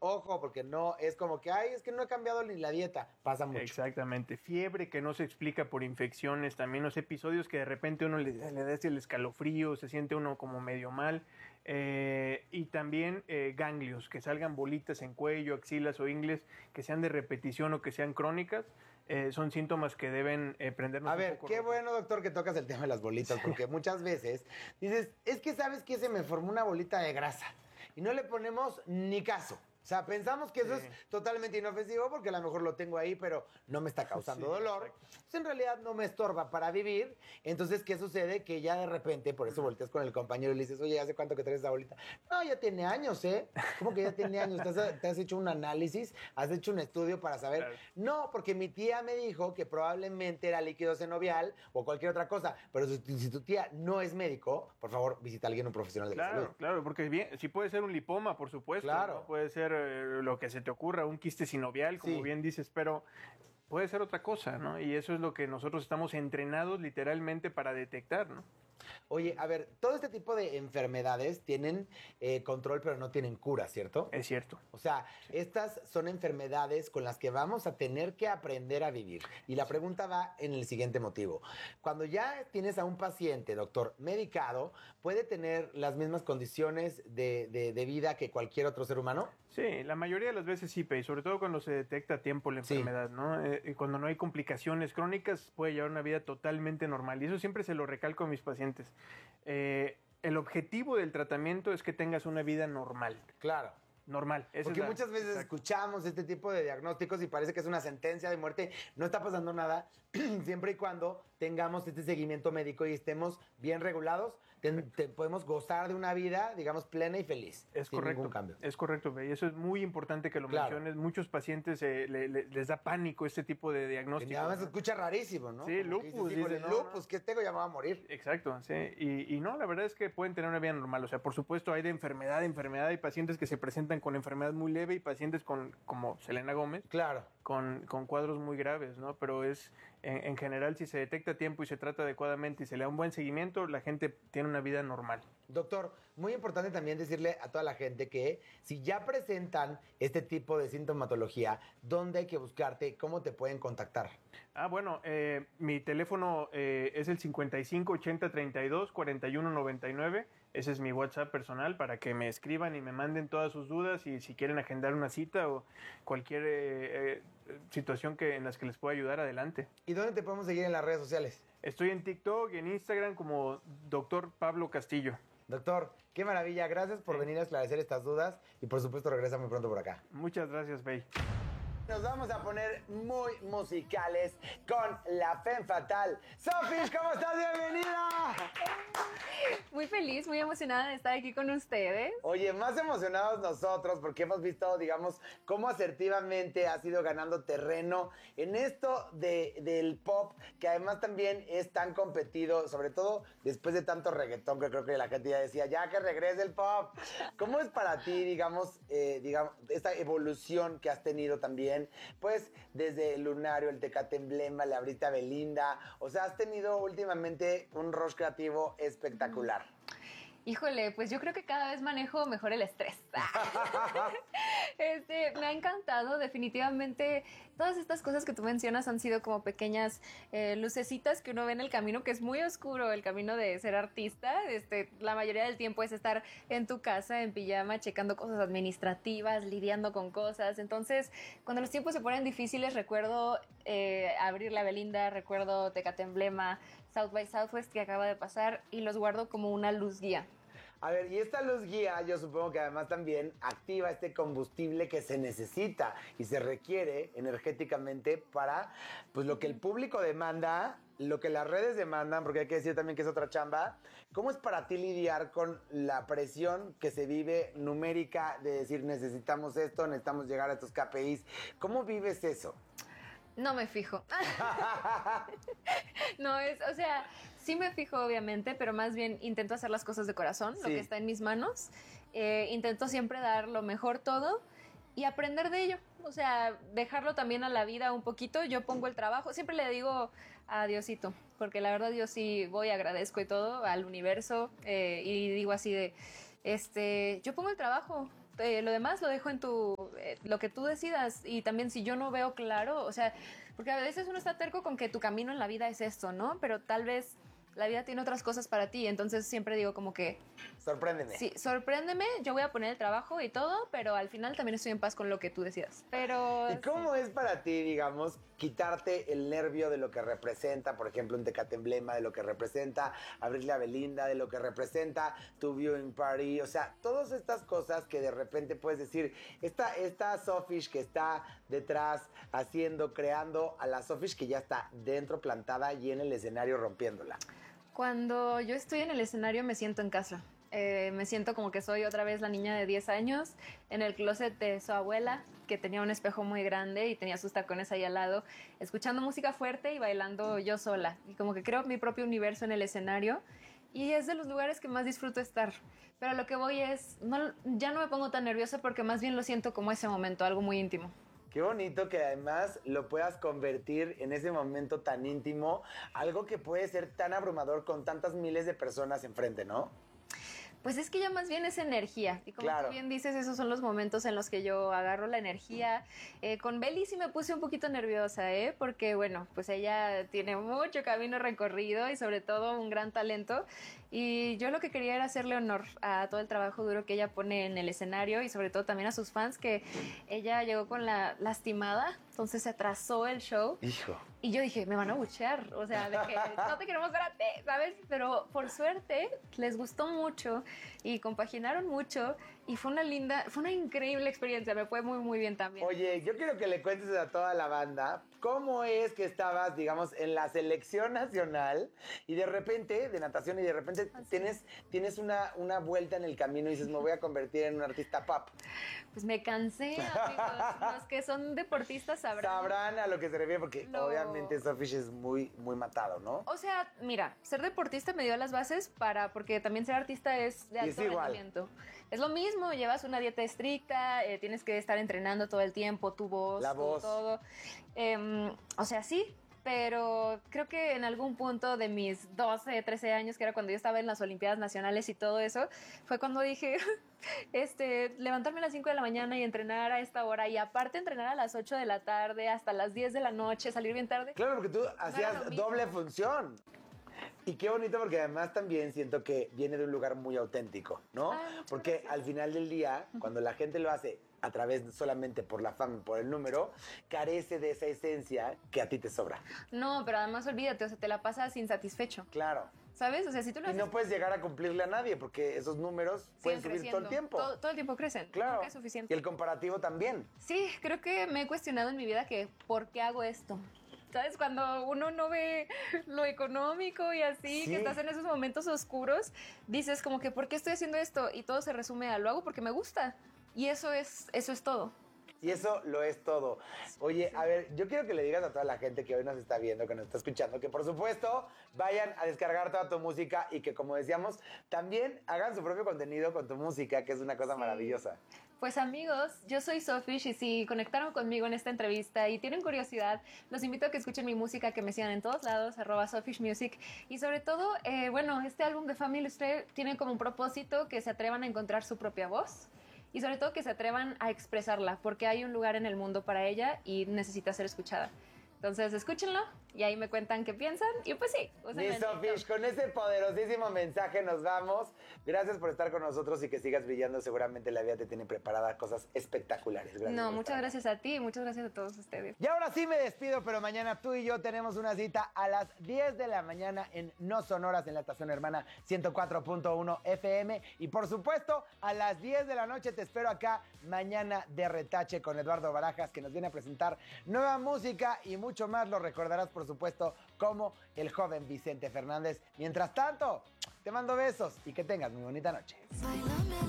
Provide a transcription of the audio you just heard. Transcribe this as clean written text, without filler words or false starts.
ojo, porque no es como que, ay, es que no he cambiado ni la dieta. Pasa mucho. Exactamente. Fiebre que no se explica por infecciones, también los episodios que de repente uno le da el escalofrío, se siente uno como medio mal. Y también ganglios, que salgan bolitas en cuello, axilas o ingles, que sean de repetición o que sean crónicas. Son síntomas que deben prendernos A un ver, poco qué rojo. bueno, doctor, que tocas el tema de las bolitas, porque muchas veces dices, es que sabes que se me formó una bolita de grasa y no le ponemos ni caso. O sea, pensamos que eso Sí. es totalmente inofensivo porque a lo mejor lo tengo ahí, pero no me está causando Sí, dolor. exacto. Pues en realidad no me estorba para vivir. Entonces, ¿qué sucede? Que ya de repente, por eso volteas con el compañero y le dices, oye, ¿hace cuánto que traes esa bolita? No, ya tiene años, ¿eh? ¿Cómo que ya tiene años? ¿Te has hecho un análisis? ¿Has hecho un estudio para saber? Claro. No, porque mi tía me dijo que probablemente era líquido sinovial o cualquier otra cosa. Pero si tu tía no es médico, por favor, visita a alguien, un profesional de la salud. Claro, porque bien, sí puede ser un lipoma, por supuesto, Claro. ¿no? Puede ser lo que se te ocurra, un quiste sinovial, como Sí. bien dices, pero puede ser otra cosa, ¿no? Y eso es lo que nosotros estamos entrenados literalmente para detectar, ¿no? Oye, a ver, todo este tipo de enfermedades tienen control, pero no tienen cura, ¿cierto? Es cierto. O sea, estas son enfermedades con las que vamos a tener que aprender a vivir. Y la pregunta va en el siguiente motivo. Cuando ya tienes a un paciente, doctor, medicado, ¿puede tener las mismas condiciones de vida que cualquier otro ser humano? Sí, la mayoría de las veces sí, y sobre todo cuando se detecta a tiempo la Sí. enfermedad, ¿no? Cuando no hay complicaciones crónicas, puede llevar una vida totalmente normal. Y eso siempre se lo recalco a mis pacientes. El objetivo del tratamiento es que tengas una vida normal. Claro. Normal. Porque muchas veces escuchamos este tipo de diagnósticos y parece que es una sentencia de muerte. No está pasando nada, siempre y cuando tengamos este seguimiento médico y estemos bien regulados, podemos gozar de una vida, digamos, plena y feliz. Es sin correcto. ningún cambio. Es correcto, y eso es muy importante que lo Claro. menciones. Muchos pacientes les da pánico este tipo de Que diagnóstico. nada más se ¿no? escucha rarísimo, ¿no? Sí, Como que lupus, dices, "Híjole, dice, no, lupus, no". ¿qué tengo? Ya me voy a morir. Exacto, sí. Y no, la verdad es que pueden tener una vida normal. O sea, por supuesto, hay de enfermedad a enfermedad. Hay pacientes que se presentan con enfermedad muy leve y pacientes como Selena Gómez, Claro. con cuadros muy graves, ¿no? Pero en general, si se detecta a tiempo y se trata adecuadamente y se le da un buen seguimiento, la gente tiene una vida normal. Doctor, muy importante también decirle a toda la gente que si ya presentan este tipo de sintomatología, ¿dónde hay que buscarte? ¿Cómo te pueden contactar? Bueno, mi teléfono es el 55 80 32 41 99. Ese es mi WhatsApp personal para que me escriban y me manden todas sus dudas y si quieren agendar una cita o cualquier situación en las que les pueda ayudar, adelante. ¿Y dónde te podemos seguir en las redes sociales? Estoy en TikTok y en Instagram como Dr. Pablo Castillo. Doctor, qué maravilla. Gracias por venir a esclarecer estas dudas y por supuesto regresa muy pronto por acá. Muchas gracias, Bey. Nos vamos a poner muy musicales con La Femme Fatal. Sophie, ¿cómo estás? Bienvenida. Muy feliz, muy emocionada de estar aquí con ustedes. Oye, más emocionados nosotros porque hemos visto, digamos, cómo asertivamente has ido ganando terreno en esto del pop, que además también es tan competido, sobre todo después de tanto reggaetón que creo que la gente ya decía, ya que regrese el pop. ¿Cómo es para ti, digamos, esta evolución que has tenido también? Pues desde el Lunario, el Tecate Emblema, le abriste a Belinda, o sea, has tenido últimamente un rush creativo espectacular. Híjole, pues yo creo que cada vez manejo mejor el estrés. Me ha encantado, definitivamente. Todas estas cosas que tú mencionas han sido como pequeñas lucecitas que uno ve en el camino, que es muy oscuro, el camino de ser artista. La mayoría del tiempo es estar en tu casa, en pijama, checando cosas administrativas, lidiando con cosas. Entonces, cuando los tiempos se ponen difíciles, recuerdo abrir la Belinda, recuerdo Tecate Emblema, South by Southwest que acaba de pasar y los guardo como una luz guía. A ver, y esta luz guía yo supongo que además también activa este combustible que se necesita y se requiere energéticamente para pues lo que el público demanda, lo que las redes demandan, porque hay que decir también que es otra chamba. ¿Cómo es para ti lidiar con la presión que se vive numérica de decir necesitamos esto, necesitamos llegar a estos KPIs? ¿Cómo vives eso? No me fijo. O sea, sí me fijo obviamente, pero más bien intento hacer las cosas de corazón, lo que está en mis manos. Intento siempre dar lo mejor todo y aprender de ello. O sea, dejarlo también a la vida un poquito. Yo pongo el trabajo, siempre le digo a Diosito, porque la verdad yo sí voy, agradezco y todo al universo y digo así de, yo pongo el trabajo. lo demás lo dejo en lo que tú decidas. Y también si yo no veo claro, o sea, porque a veces uno está terco con que tu camino en la vida es esto, ¿no? Pero tal vez la vida tiene otras cosas para ti, entonces siempre digo como que... Sorpréndeme. Sí, sorpréndeme, yo voy a poner el trabajo y todo, pero al final también estoy en paz con lo que tú decidas. Pero... ¿Y cómo es para ti, digamos, quitarte el nervio de lo que representa, por ejemplo, un Tecate Emblema, de lo que representa abrirle a Belinda, de lo que representa tu viewing party? O sea, todas estas cosas que de repente puedes decir, esta Sofish que está detrás haciendo, creando, a la Sofish que ya está dentro plantada y en el escenario rompiéndola. Cuando yo estoy en el escenario me siento en casa. Me siento como que soy otra vez la niña de 10 años en el closet de su abuela, que tenía un espejo muy grande y tenía sus tacones ahí al lado, escuchando música fuerte y bailando yo sola. Y como que creo mi propio universo en el escenario y es de los lugares que más disfruto estar. Pero lo que voy es, ya no me pongo tan nerviosa porque más bien lo siento como ese momento, algo muy íntimo. Qué bonito que además lo puedas convertir en ese momento tan íntimo, algo que puede ser tan abrumador con tantas miles de personas enfrente, ¿no? Pues es que ya más bien es energía. Y como Claro. tú bien dices, esos son los momentos en los que yo agarro la energía. Con Beli sí me puse un poquito nerviosa, porque bueno, pues ella tiene mucho camino recorrido y sobre todo un gran talento. Y yo lo que quería era hacerle honor a todo el trabajo duro que ella pone en el escenario y sobre todo también a sus fans, que ella llegó con la lastimada, entonces se atrasó el show. Hijo. Y yo dije, me van a buchear, o sea, de que no te queremos ver a ti, ¿sabes? Pero por suerte les gustó mucho y compaginaron mucho y fue una increíble experiencia, me fue muy, muy bien también. Oye, yo quiero que le cuentes a toda la banda cómo es que estabas, digamos, en la selección nacional y de repente, de natación, y de repente tienes una vuelta en el camino y dices, me voy a convertir en un artista pop. Pues me cansé, amigos. Los que son deportistas Sabrán a lo que se refiere porque Lo- obviamente Sofish es muy, muy matado, ¿no? O sea, mira, ser deportista me dio las bases porque también ser artista es de Y alto es igual. rendimiento. Es lo mismo, llevas una dieta estricta, tienes que estar entrenando todo el tiempo, tu voz, La voz. todo. O sea, sí, pero creo que en algún punto de mis 12, 13 años, que era cuando yo estaba en las Olimpiadas Nacionales y todo eso, fue cuando dije, levantarme a las 5 de la mañana y entrenar a esta hora, y aparte entrenar a las 8 de la tarde hasta las 10 de la noche, salir bien tarde. Claro, porque tú era hacías lo mismo. doble función. Y qué bonito porque además también siento que viene de un lugar muy auténtico, ¿no? Ay, muchas Porque gracias. al final del día, cuando la gente lo hace a través solamente por la fama, por el número, carece de esa esencia que a ti te sobra. No, pero además olvídate, o sea, te la pasas insatisfecho, Claro. ¿sabes? O sea, si tú lo Y haces, no puedes llegar a cumplirle a nadie porque esos números pueden siguen subir todo el creciendo. tiempo. Todo el tiempo crecen. Claro. Nunca es Y suficiente. el comparativo también. Sí, creo que me he cuestionado en mi vida que ¿por qué hago esto? ¿Sabes? Cuando uno no ve lo económico y así, Sí. que estás en esos momentos oscuros, dices como que ¿por qué estoy haciendo esto? Y todo se resume a lo hago porque me gusta. Y eso es todo. Y eso lo es todo. Oye, a ver, yo quiero que le digas a toda la gente que hoy nos está viendo, que nos está escuchando, que por supuesto vayan a descargar toda tu música y que, como decíamos, también hagan su propio contenido con tu música, que es una cosa Sí. maravillosa. Pues amigos, yo soy Sofish y si conectaron conmigo en esta entrevista y tienen curiosidad, los invito a que escuchen mi música, que me sigan en todos lados, @SofishMusic. Y sobre todo, bueno, este álbum de Family Stray tiene como un propósito que se atrevan a encontrar su propia voz y sobre todo que se atrevan a expresarla, porque hay un lugar en el mundo para ella y necesita ser escuchada. Entonces, escúchenlo y ahí me cuentan qué piensan y pues sí, úsenlo Mi en TikTok. Sofish, con ese poderosísimo mensaje nos vamos. Gracias por estar con nosotros y que sigas brillando. Seguramente la vida te tiene preparada cosas espectaculares. Gracias No, por muchas estar. gracias a ti y muchas gracias a todos ustedes. Y ahora sí me despido, pero mañana tú y yo tenemos una cita a las 10 de la mañana en No Sonoras, en la estación hermana 104.1 FM. Y por supuesto, a las 10 de la noche te espero acá mañana de Retache con Eduardo Barajas, que nos viene a presentar nueva música y mucho más. Lo recordarás, por supuesto, como el joven Vicente Fernández. Mientras tanto, te mando besos y que tengas muy bonita noche.